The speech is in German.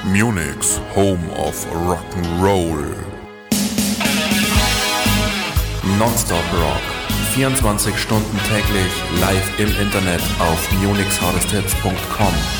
Munich's Home of Rock'n'Roll. Nonstop Rock. 24 Stunden täglich live im Internet auf munichshottesthits.com.